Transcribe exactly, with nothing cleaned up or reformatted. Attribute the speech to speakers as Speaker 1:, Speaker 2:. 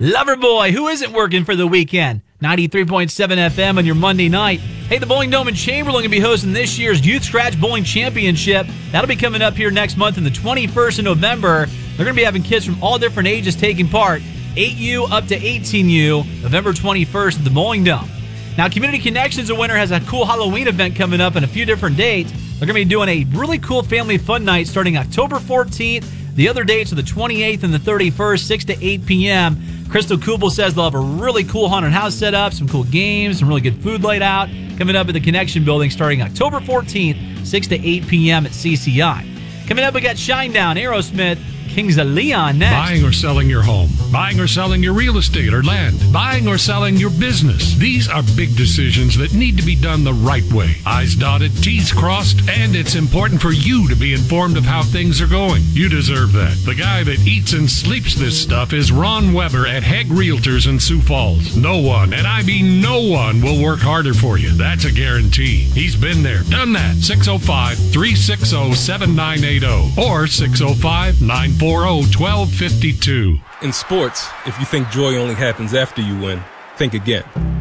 Speaker 1: Loverboy, who isn't working for the weekend? ninety-three point seven F M on your Monday night. Hey, the Bowling Dome in Chamberlain going to be hosting this year's Youth Scratch Bowling Championship. That'll be coming up here next month on the twenty-first of November. They're going to be having kids from all different ages taking part. eight U up to eighteen U, November twenty-first at the Bowling Dome. Now, Community Connections of Winter has a cool Halloween event coming up in a few different dates. They're going to be doing a really cool family fun night starting October fourteenth. The other dates are the twenty-eighth and the thirty-first, six to eight p.m. Crystal Kubel says they'll have a really cool haunted house set up, some cool games, some really good food laid out, coming up at the Connection Building starting October fourteenth, six to eight p.m. at C C I. Coming up, we got Shinedown, Aerosmith, Kings of Leon next.
Speaker 2: Buying or selling your home. Buying or selling your real estate or land. Buying or selling your business. These are big decisions that need to be done the right way. I's dotted, T's crossed, and it's important for you to be informed of how things are going. You deserve that. The guy that eats and sleeps this stuff is Ron Weber at Hegg Realtors in Sioux Falls. No one, and I mean no one, will work harder for you. That's a guarantee. He's been there, done that. six oh five, three six zero, seven nine eight zero or six oh five, nine four zero, one two five two.
Speaker 3: In sports, if you think joy only happens after you win, think again.